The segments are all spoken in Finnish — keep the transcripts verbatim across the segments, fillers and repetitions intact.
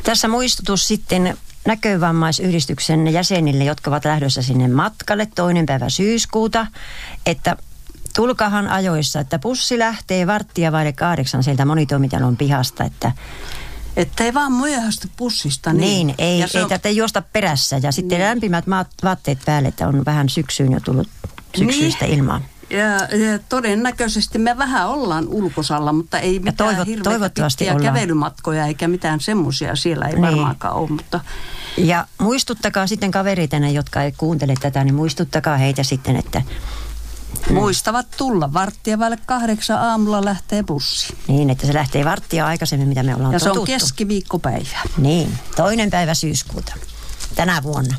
Tässä muistutus sitten näkövammaisyhdistyksen jäsenille, jotka ovat lähdössä sinne matkalle toinen päivä syyskuuta, että tulkahan ajoissa, että bussi lähtee varttia vaille kahdeksan sieltä monitoimitalon pihasta, että että ei vaan myöhästy bussista. Niin, niin ei, ei on... tätä juosta perässä ja sitten niin. Lämpimät vaatteet päälle, että on vähän syksyyn jo tullut syksyistä niin. ilmaa. Ja, ja todennäköisesti me vähän ollaan ulkosalla, mutta ei mitään toivo, hirveitä pitkiä kävelymatkoja eikä mitään semmoisia siellä ei niin. varmaankaan ole. Mutta... Ja muistuttakaa sitten kaveritenne, jotka ei kuuntele tätä, niin muistuttakaa heitä sitten, että muistavat tulla. Varttia vaille kahdeksan aamulla lähtee bussi. Niin, että se lähtee varttia aikaisemmin, mitä me ollaan ja totuttu. Ja se on keskiviikkopäivä. Niin, toinen päivä syyskuuta. Tänä vuonna.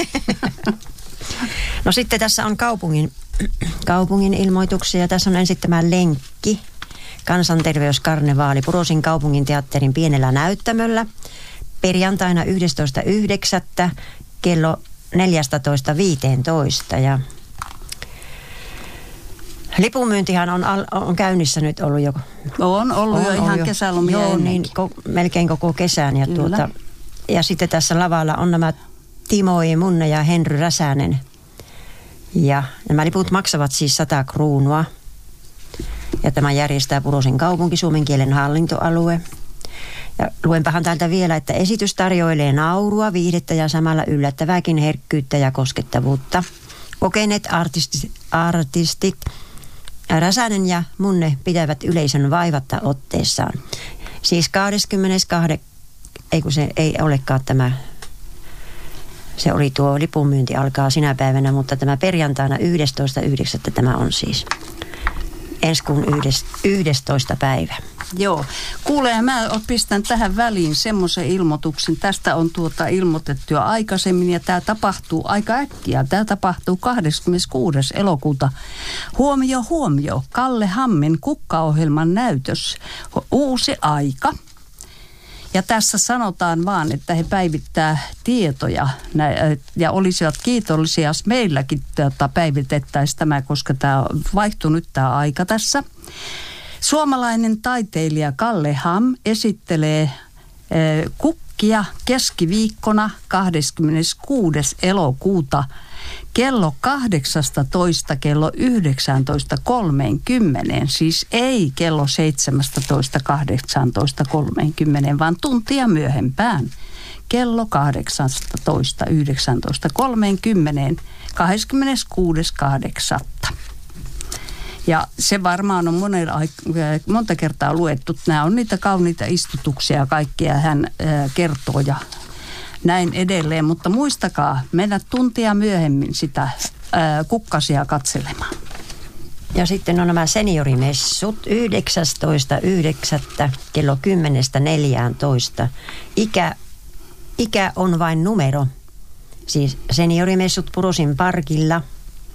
No sitten tässä on kaupungin, kaupungin ilmoituksia. Tässä on ensin tämä lenkki. Kansanterveyskarnevaali Purosin kaupungin teatterin pienellä näyttämöllä. Perjantaina yhdestoista yhdeksättä kello neljätoista viisitoista ja lipunmyyntihan on, on käynnissä nyt ollut jo. On ollut on, jo ihan jo, kesälomia joo, niin, ko, melkein koko kesän. Ja, tuota, ja sitten tässä lavalla on nämä Timoi Munne ja Henry Räsänen. Ja nämä liput maksavat siis sata kruunua. Ja tämä järjestää Purosin kaupunki, suomen kielen hallintoalue. Ja luenpahan täältä vielä, että esitys tarjoilee naurua, viihdettä ja samalla yllättävääkin herkkyyttä ja koskettavuutta. Kokeneet artistit, artistit Räsänen ja Munne pitävät yleisön vaivatta otteessaan. Siis kahdeskymmenestoinen, ei kun se ei olekaan tämä, se oli tuo lipunmyynti alkaa sinä päivänä, mutta tämä perjantaina yhdestoista yhdeksättä tämä on siis ensi kuun yhdestoista päivä. Joo. Kuule, mä pistän tähän väliin semmoisen ilmoituksen. Tästä on tuota ilmoitettu jo aikaisemmin ja tämä tapahtuu aika äkkiä. Tämä tapahtuu kahdeskymmeneskuudes elokuuta. Huomio, huomio. Kalle Hammin kukkaohjelman näytös. Uusi aika. Ja tässä sanotaan vaan, että he päivittää tietoja ja olisivat kiitollisia, jos meilläkin päivitettäisiin tämä, koska tämä vaihtuu nyt tämä aika tässä. Suomalainen taiteilija Kalle Ham esittelee kukkia keskiviikkona kahdeskymmeneskuudes elokuuta kello kahdeksastatoista kello yhdeksäntoista kolmekymmentä, siis ei kello seitsemästätoista kahdeksantoista kolmekymmentä, vaan tuntia myöhempään kello kahdeksastatoista yhdeksäntoista kolmekymmentä kahdeskymmeneskuudes kahdeksatta Ja se varmaan on monella, monta kertaa luettu. Nämä on niitä kauniita istutuksia ja kaikkia hän kertoo ja näin edelleen. Mutta muistakaa mennä tuntia myöhemmin sitä kukkasia katselemaan. Ja sitten on nämä seniorimessut yhdeksästoista yhdeksättä kello kymmenestä neljääntoista. Ikä, ikä on vain numero. Siis seniorimessut Purosin parkilla.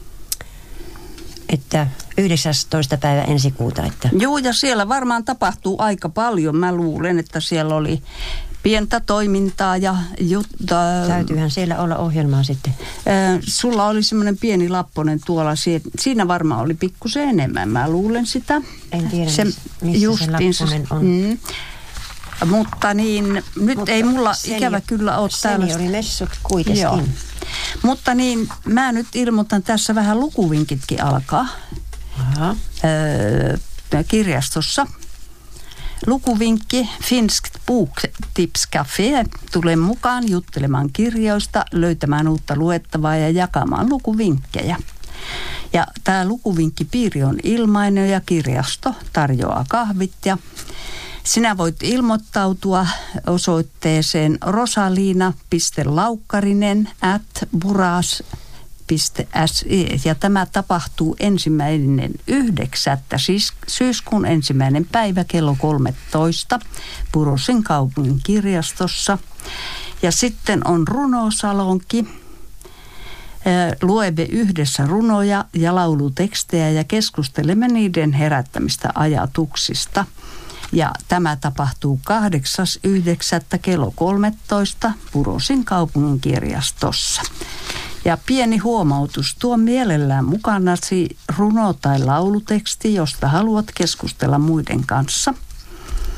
Että yhdeksästoista päivä ensi kuuta. Että. Joo, ja siellä varmaan tapahtuu aika paljon. Mä luulen, että siellä oli pientä toimintaa ja jutta. Täytyyhän siellä olla ohjelmaa sitten. Äh, sulla oli semmoinen pieni lapponen tuolla. Siinä varmaan oli pikkusen enemmän. Mä luulen sitä. En tiedä, se, missä se lapponen on. Mm. Mutta niin, nyt Mutta ei mulla senior, ikävä kyllä ole tällaista. Seniorimessut kuitenkin. Joo. Mutta niin, mä nyt ilmoitan tässä vähän lukuvinkitkin alkaa. Aha. Öö, kirjastossa. Lukuvinkki Finsk Boktipscafé tulee mukaan juttelemaan kirjoista, löytämään uutta luettavaa ja jakamaan lukuvinkkejä. Ja tämä lukuvinkkipiiri on ilmainen ja kirjasto tarjoaa kahvit ja sinä voit ilmoittautua osoitteeseen rosalina piste laukkarinen at buras piste se ja tämä tapahtuu ensimmäinen yhdeksättä, siis syyskuun ensimmäinen päivä kello kolmetoista Purosin kaupungin kirjastossa. Ja sitten on runosalonki. Luemme yhdessä runoja ja laulutekstejä ja keskustelemme niiden herättämistä ajatuksista. Ja tämä tapahtuu kahdeksas yhdeksättä kello kolmetoista Purosin kaupungin kirjastossa. Ja pieni huomautus, tuo mielellään mukanasi runo tai lauluteksti, josta haluat keskustella muiden kanssa.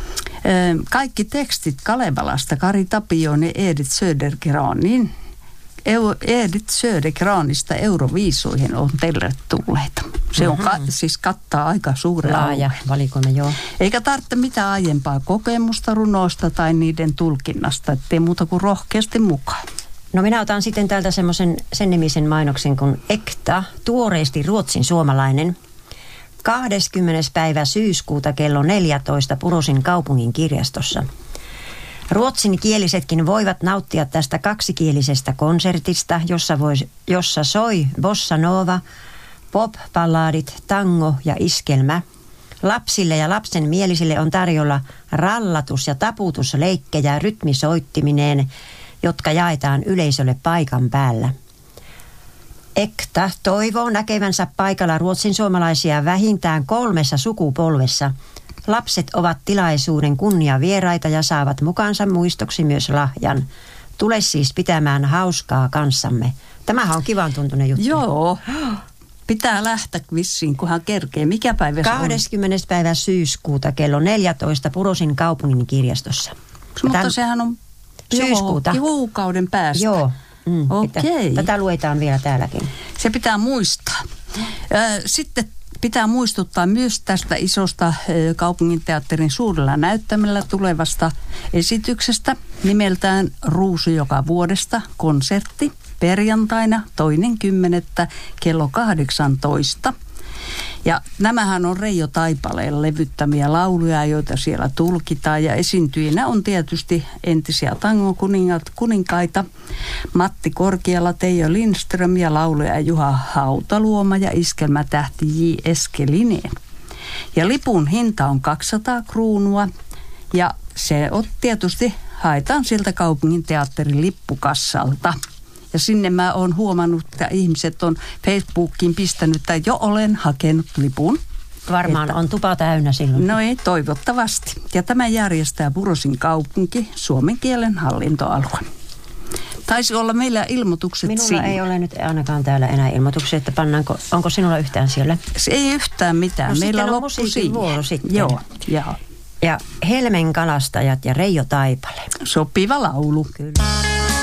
Kaikki tekstit Kalevalasta Kari Tapion ja Edith Södergranin. Edith Södergranista Euroviisuihin on tervetulleita. Se on ka- siis kattaa aika suuren laaja valikoima, joo. Eikä tarvitse mitään aiempaa kokemusta runoista tai niiden tulkinnasta, ettei muuta kuin rohkeasti mukaan. No minä otan sitten täältä semmoisen sen nimisen mainoksen kuin Ekta, tuoreesti ruotsin suomalainen. kahdeskymmenes päivä syyskuuta kello neljätoista Purosin kaupungin kirjastossa. Ruotsinkielisetkin voivat nauttia tästä kaksikielisestä konsertista, jossa, voi, jossa soi bossa nova, pop-palladit, tango ja iskelmä. Lapsille ja lapsen mielisille on tarjolla rallatus- ja taputusleikkejä rytmisoittimineen, jotka jaetaan yleisölle paikan päällä. Ekta toivoo näkevänsä paikalla ruotsin suomalaisia vähintään kolmessa sukupolvessa. Lapset ovat tilaisuuden kunniavieraita ja saavat mukaansa muistoksi myös lahjan. Tule siis pitämään hauskaa kanssamme. Tämähän on kivan tuntunen juttu. Joo. Pitää lähteä vissiin, kunhan kerkee. Mikä päivä se on? kahdeskymmenes päivä syyskuuta kello neljätoista Purosin kaupungin kirjastossa. Mutta tämän... sehän on syyskuuta. Kuukauden päästä. Joo. Mm, Okei. Tätä luetaan vielä täälläkin. Se pitää muistaa. Sitten pitää muistuttaa myös tästä isosta kaupunginteatterin suurella näyttämällä tulevasta esityksestä nimeltään Ruusu joka vuodesta konsertti perjantaina toinen kymmenettä kello kahdeksantoista. Ja nämähän on Reijo Taipaleen levyttämiä lauluja, joita siellä tulkitaan. Ja esiintyjinä on tietysti entisiä tangokuninkaita Matti Korkeala, Teijo Lindström ja lauluja Juha Hautaluoma ja iskelmätähti J. Eskelinen. Ja lipun hinta on kaksisataa kruunua ja se on tietysti haetaan sieltä kaupungin teatterin lippukassalta. Ja sinne mä oon huomannut, että ihmiset on Facebookiin pistänyt, että jo olen hakenut lipun. Varmaan että, on tupa täynnä silloin. No ei, toivottavasti. Ja tämä järjestää Purosin kaupunki, suomen kielen hallintoalue. Taisi olla meillä ilmoitukset Minulla siinä. ei ole nyt ainakaan täällä enää ilmoituksia, että pannaanko, onko sinulla yhtään siellä? Se ei yhtään mitään. No meillä on loppu siinä. Vuoro sitten. Joo, joo. Ja Helmen kalastajat ja Reijo Taipale. Sopiva laulu. Kyllä.